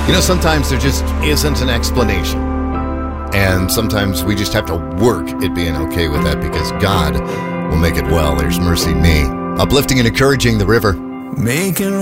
You know, sometimes there just isn't an explanation. And sometimes we just have to work at being okay with that because God will make it well. There's Mercy Me. Uplifting and encouraging The River. Making